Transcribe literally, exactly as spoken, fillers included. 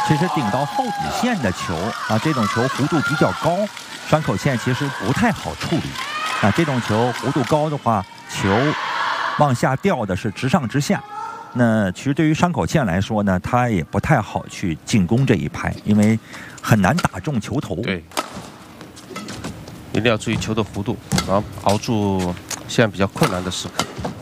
其实顶到后底线的球啊，这种球弧度比较高，山口茜其实不太好处理啊。这种球弧度高的话，球往下掉的是直上直下。那其实对于山口茜来说呢，他也不太好去进攻这一拍，因为很难打中球头。 对，一定要注意球的弧度，然后熬住现在比较困难的时刻。